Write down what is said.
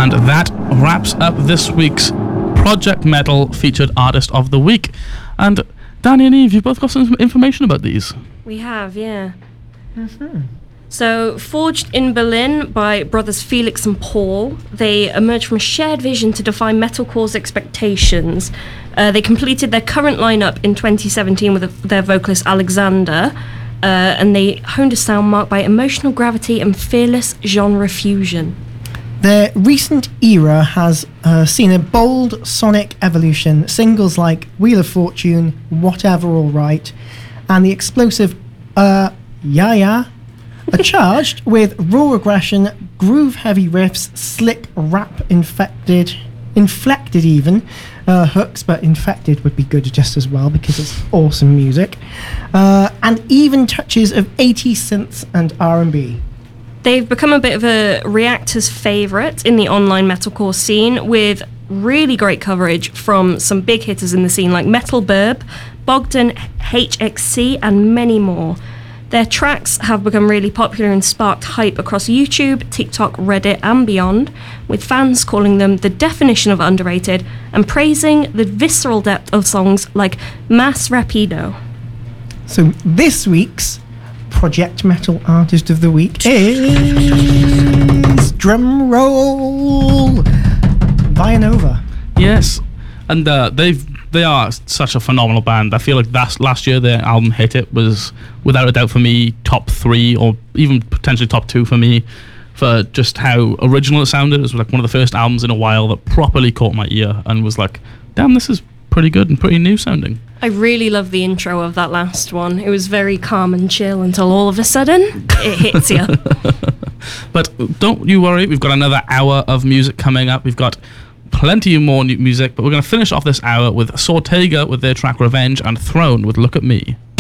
And that wraps up this week's Project Metal Featured Artist of the Week. And Danny and Eve, you've both got some information about these. We have, yeah. Mm-hmm. So, forged in Berlin by brothers Felix and Paul, they emerged from a shared vision to define metalcore's expectations. They completed their current lineup in 2017 with their vocalist Alexander, and they honed a sound marked by emotional gravity and fearless genre fusion. Their recent era has seen a bold sonic evolution. Singles like Wheel of Fortune, Whatever Alright, and the explosive Yeah Yeah are charged with raw aggression, groove-heavy riffs, slick rap, inflected even, hooks, but infected would be good just as well because it's awesome music, and even touches of 80s synths and R&B. They've become a bit of a Reactor's favourite in the online metalcore scene, with really great coverage from some big hitters in the scene like Metal Burb, Bogdan HXC, and many more. Their tracks have become really popular and sparked hype across YouTube, TikTok, Reddit, and beyond, with fans calling them the definition of underrated and praising the visceral depth of songs like Más Rapido. So this week's Project Metal Artist of the Week is, drum roll, Vianova. Yes, and they are such a phenomenal band. I feel like last year their album Hit It was, without a doubt for me, top 3 or even potentially top 2 for me, for just how original it sounded. It was like one of the first albums in a while that properly caught my ear and was like, damn, this is pretty good and pretty new sounding. I really love the intro of that last one. It was very calm and chill until all of a sudden it hits you. But don't you worry, we've got another hour of music coming up. We've got plenty more new music, but we're going to finish off this hour with Sortega with their track Revenge and Throne with Look at Me.